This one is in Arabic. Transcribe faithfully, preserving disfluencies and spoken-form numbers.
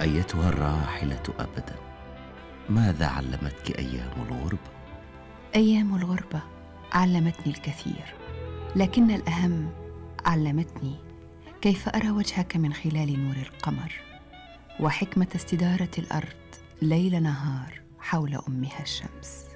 أيتها الراحلة أبدا، ماذا علمتك أيام الغربة؟ أيام الغربة علمتني الكثير، لكن الأهم علمتني كيف أرى وجهك من خلال نور القمر، وحكمة استدارة الأرض ليل نهار حول أمها الشمس.